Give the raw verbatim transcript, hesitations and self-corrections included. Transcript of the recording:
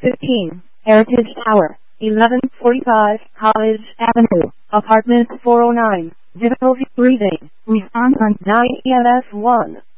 fifteen, Heritage Tower, eleven forty-five, College Avenue, Apartment four oh nine, difficulty breathing, response on nine E M S one.